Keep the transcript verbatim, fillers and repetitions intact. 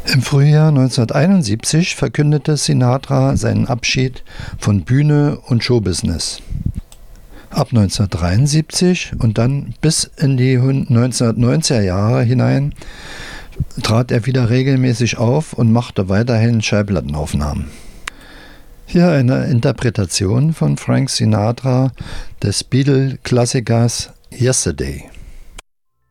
Im Frühjahr neunzehnhunderteinundsiebzig verkündete Sinatra seinen Abschied von Bühne und Showbusiness. Ab neunzehnhundertdreiundsiebzig und dann bis in die neunzehnhundertneunziger Jahre hinein trat er wieder regelmäßig auf und machte weiterhin Schallplattenaufnahmen. Hier eine Interpretation von Frank Sinatra des Beatle-Klassikers Yesterday.